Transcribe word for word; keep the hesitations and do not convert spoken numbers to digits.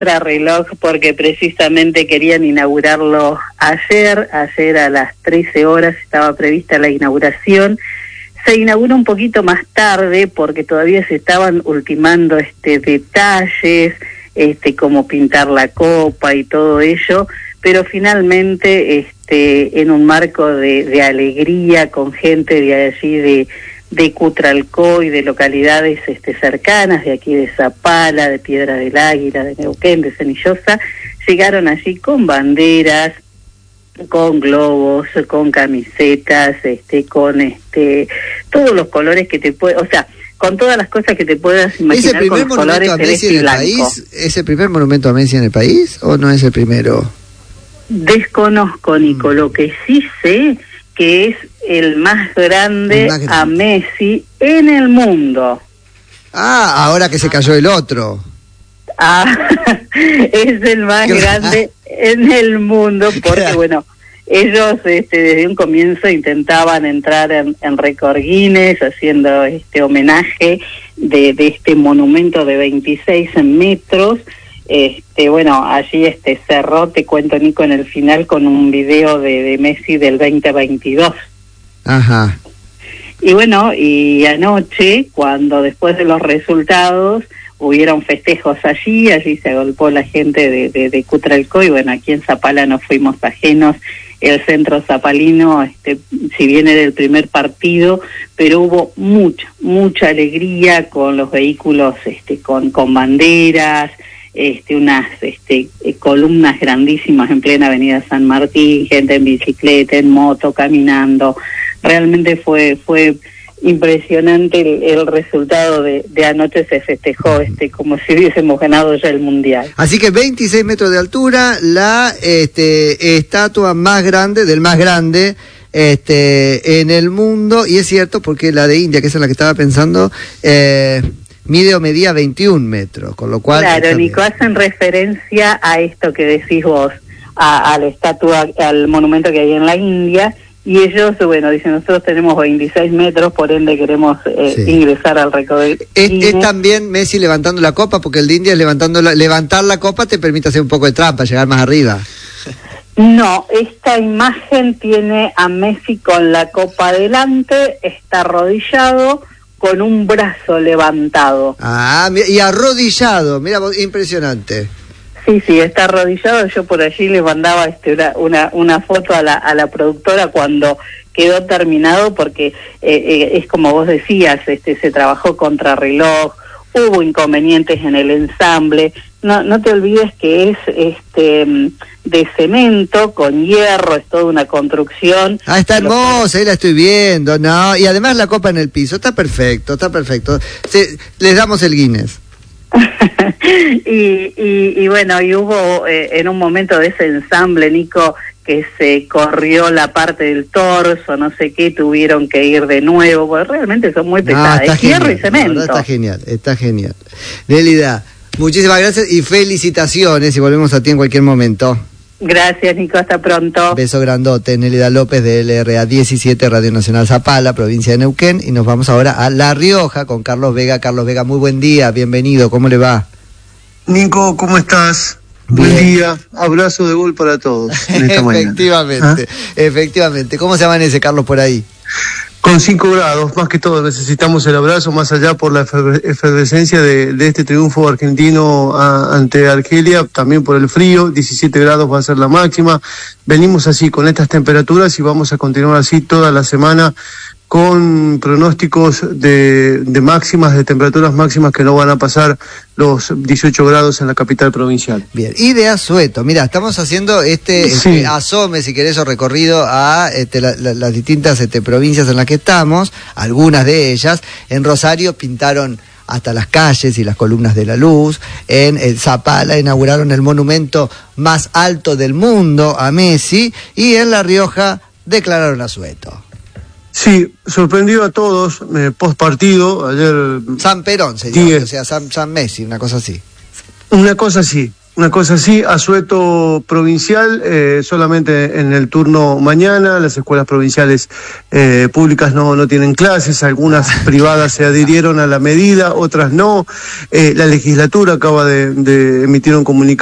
reloj porque precisamente querían inaugurarlo ayer, ayer a las trece horas estaba prevista la inauguración. Se inauguró un poquito más tarde porque todavía se estaban ultimando este detalles, este como pintar la copa y todo ello, pero finalmente este en un marco de, de alegría con gente de allí de de Cutralcó y de localidades este, cercanas, de aquí de Zapala, de Piedra del Águila, de Neuquén, de Cenillosa, llegaron allí con banderas, con globos, con camisetas, este, con este, todos los colores que te puedes, o sea, con todas las cosas que te puedas imaginar. ¿Es el primer con los monumento colores a Messi en el país? ¿Es el primer monumento a Messi en el país o no es el primero? Desconozco, Nico, mm. lo que sí sé que es el más grande, el más grande a Messi en el mundo. Ah, ahora que se cayó el otro. Ah, es el más grande en el mundo, porque bueno, ellos este, desde un comienzo intentaban entrar en, en récord Guinness, haciendo este homenaje de, de este monumento de veintiséis metros. Este, bueno, allí este cerró, te cuento, Nico, en el final con un video de, de Messi del veinte veintidós. Ajá. Y bueno, y anoche, cuando después de los resultados hubieron festejos allí, allí se agolpó la gente de, de, de Cutralcó, y bueno, aquí en Zapala no fuimos ajenos. El centro zapalino, este, si bien era el primer partido, pero hubo mucha, mucha alegría con los vehículos, este, con, con banderas, este, unas este, columnas grandísimas en plena avenida San Martín, gente en bicicleta, en moto, caminando. Realmente fue fue impresionante el, el resultado de, de anoche. Se festejó este como si hubiésemos ganado ya el mundial. Así que veintiséis metros de altura, la este, estatua más grande del más grande este, en el mundo, y es cierto porque la de India, que es en la que estaba pensando, eh, mide o medía veintiún metros, con lo cual... Claro, Nico, hacen referencia a esto que decís vos, a, a la estatua, al monumento que hay en la India, y ellos, bueno, dicen, nosotros tenemos veintiséis metros, por ende queremos eh, sí. ingresar al récord. Es, es también Messi levantando la copa, porque el de India es levantando la, levantar la copa te permite hacer un poco de trampa, llegar más arriba. No, esta imagen tiene a Messi con la copa adelante, está arrodillado, con un brazo levantado. Ah, y arrodillado, mira, impresionante. Sí, sí, está arrodillado. Yo por allí le mandaba este, una, una, una foto a la, a la productora cuando quedó terminado, porque eh, eh, es como vos decías, este, se trabajó contrarreloj, hubo inconvenientes en el ensamble. No, no te olvides que es este de cemento con hierro, es toda una construcción. Ah, está hermosa, ahí la estoy viendo, no, y además la copa en el piso, está perfecto, está perfecto. Se, les damos el Guinness. y, y, y bueno, y hubo eh, en un momento de ese ensamble, Nico, que se corrió la parte del torso, no sé qué, tuvieron que ir de nuevo, porque realmente son muy pesadas, no, es hierro y cemento. Está genial, está genial. Nélida, muchísimas gracias y felicitaciones, y volvemos a ti en cualquier momento. Gracias, Nico, hasta pronto. Beso grandote. Nélida López de L R A diecisiete, Radio Nacional Zapala, provincia de Neuquén, y nos vamos ahora a La Rioja con Carlos Vega. Carlos Vega, muy buen día, bienvenido, ¿cómo le va? Nico, ¿cómo estás? Bien. Buen día, abrazo de gol para todos en esta efectivamente, mañana. ¿Ah? efectivamente. ¿Cómo se amanece, Carlos, por ahí? Con cinco grados, más que todo necesitamos el abrazo, más allá por la efervescencia de, de este triunfo argentino a, ante Argelia, también por el frío. Diecisiete grados va a ser la máxima. Venimos así con estas temperaturas y vamos a continuar así toda la semana, con pronósticos de, de máximas, de temperaturas máximas que no van a pasar los dieciocho grados en la capital provincial. Bien, y de Asueto, mira, estamos haciendo este, sí. este asome, si querés, o recorrido a este, la, la, las distintas este, provincias en las que estamos, algunas de ellas. En Rosario pintaron hasta las calles y las columnas de la luz. En el Zapala inauguraron el monumento más alto del mundo a Messi, y en La Rioja declararon Asueto. Sí, sorprendió a todos, eh, post partido, ayer... San Perón se llama, o sea, San, San Messi, una cosa así. Una cosa así, Una cosa así, asueto provincial, eh, solamente en el turno mañana, las escuelas provinciales eh, públicas no, no tienen clases, algunas privadas se adhirieron a la medida, otras no. Eh, la legislatura acaba de, de emitir un comunicado